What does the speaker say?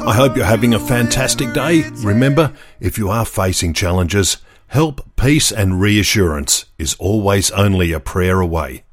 I hope you're having a fantastic day. Remember, if you are facing challenges, help, peace and reassurance is always only a prayer away.